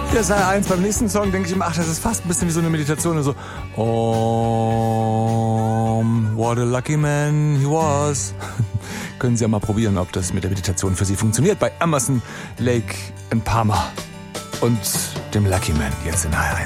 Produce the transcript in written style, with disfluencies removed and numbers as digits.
Ja, sei eins. Beim nächsten Song denke ich immer, ach, das ist fast ein bisschen wie so eine Meditation. Und so, what a lucky man he was. Können Sie ja mal probieren, ob das mit der Meditation für Sie funktioniert. Bei Emerson, Lake and Palmer und dem Lucky Man jetzt in HR1.